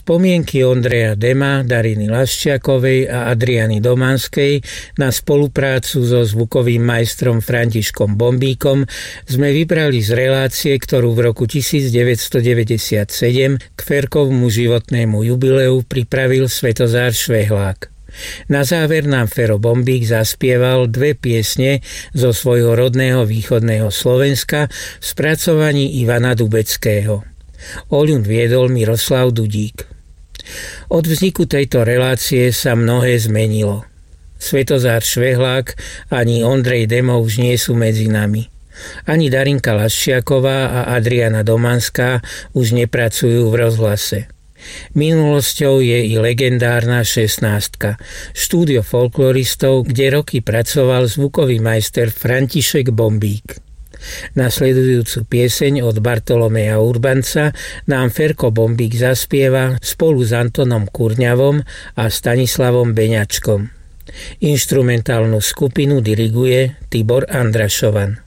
Spomienky Ondreja Dema, Dariny Lasčiakovej a Adriany Domanskej na spoluprácu so zvukovým majstrom Františkom Bombíkom sme vybrali z relácie, ktorú v roku 1997 k Ferkovmu životnému jubileu pripravil Svetozár Švehlák. Na záver nám Fero Bombík zaspieval 2 piesne zo svojho rodného východného Slovenska v spracovaní Ivana Dubeckého. Oľun viedol Miroslav Dudík. Od vzniku tejto relácie sa mnohé zmenilo. Svetozár Švehlák ani Ondrej Demo už nie sú medzi nami. Ani Darinka Lasčiaková a Adriana Domanská už nepracujú v rozhlase. Minulosťou je i legendárna 16, štúdio folkloristov, kde roky pracoval zvukový majster František Bombík. Nasledujúcu pieseň od Bartolomeja Urbanca nám Ferko Bombík zaspieva spolu s Antonom Kurňavom a Stanislavom Beňačkom. Inštrumentálnu skupinu diriguje Tibor Andrašovan.